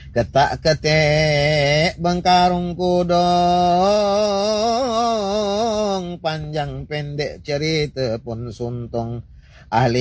Ketak-ketik bengkarung kudong, panjang pendek cerita pun suntung. Ahli